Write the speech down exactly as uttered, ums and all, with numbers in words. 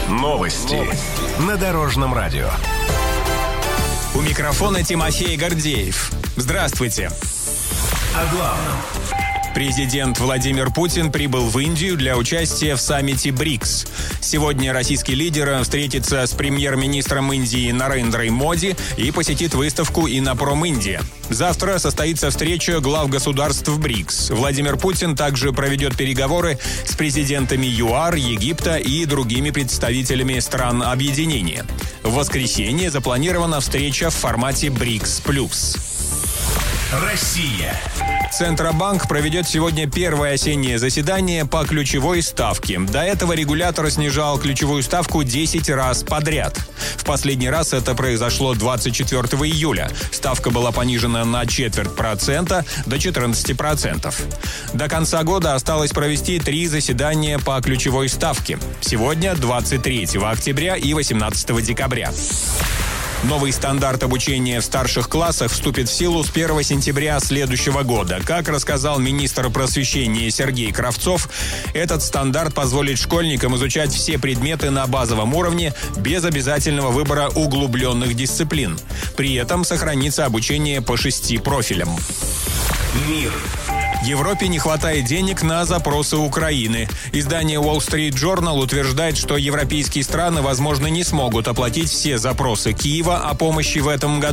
Новости на Дорожном радио. У микрофона Тимофей Гордеев. Здравствуйте. О главном. Президент Владимир Путин прибыл в Индию для участия в саммите БРИКС. Сегодня российский лидер встретится с премьер-министром Индии Нарендрой Моди и посетит выставку «Иннопром Индия». Завтра состоится встреча глав государств БРИКС. Владимир Путин также проведет переговоры с президентами ЮАР, Египта и другими представителями стран объединения. В воскресенье запланирована встреча в формате БРИКС плюс. Россия. Центробанк проведет сегодня первое осеннее заседание по ключевой ставке. До этого регулятор снижал ключевую ставку десять раз подряд. В последний раз это произошло двадцать четвёртого июля. Ставка была понижена на четверть процента до четырнадцати процентов. До конца года осталось провести три заседания по ключевой ставке. Сегодня двадцать третьего октября и восемнадцатого декабря. Новый стандарт обучения в старших классах вступит в силу с первого сентября следующего года. Как рассказал министр просвещения Сергей Кравцов, этот стандарт позволит школьникам изучать все предметы на базовом уровне без обязательного выбора углубленных дисциплин. При этом сохранится обучение по шести профилям. Мир. Европе не хватает денег на запросы Украины. Издание Wall Street Journal утверждает, что европейские страны, возможно, не смогут оплатить все запросы Киева о помощи в этом году.